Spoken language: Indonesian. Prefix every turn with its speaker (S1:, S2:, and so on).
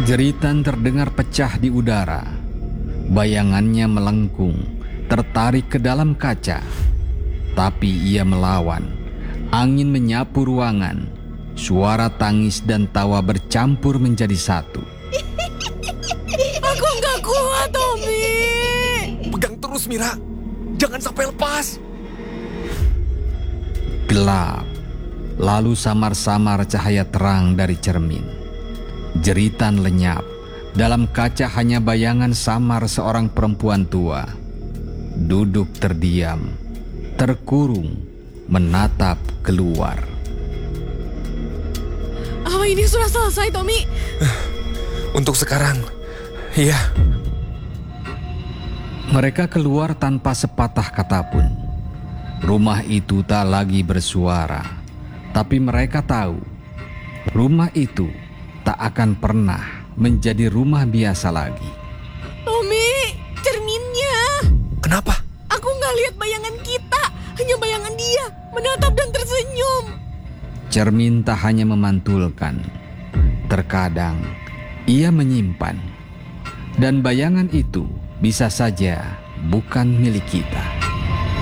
S1: Jeritan terdengar pecah di udara. Bayangannya melengkung, tertarik ke dalam kaca. Tapi ia melawan. Angin menyapu ruangan. Suara tangis dan tawa bercampur menjadi satu.
S2: Aku nggak kuat, Tommy.
S3: Pegang terus, Mira. Jangan sampai lepas.
S1: Gelap. Lalu samar-samar cahaya terang dari cermin. Jeritan lenyap. Dalam kaca hanya bayangan samar seorang perempuan tua. Duduk terdiam, terkurung, menatap keluar.
S2: Apa ini sudah selesai, Tommy?
S3: Untuk sekarang, iya.
S1: Mereka keluar tanpa sepatah kata pun. Rumah itu tak lagi bersuara, tapi mereka tahu rumah itu tak akan pernah menjadi rumah biasa lagi.
S2: Tommy, cerminnya.
S3: Kenapa?
S2: Aku nggak lihat bayangan kita, hanya bayangan dia menatap dan tersenyum.
S1: Cermin tak hanya memantulkan, terkadang ia menyimpan, dan bayangan itu bisa saja bukan milik kita.